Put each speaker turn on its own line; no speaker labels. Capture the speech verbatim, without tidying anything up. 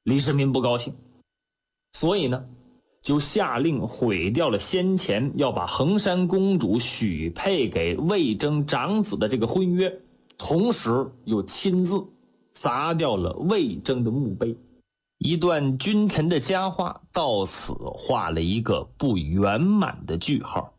李世民不高兴，所以呢就下令毁掉了先前要把衡山公主许配给魏征长子的这个婚约，同时又亲自砸掉了魏征的墓碑。一段君臣的佳话到此画了一个不圆满的句号。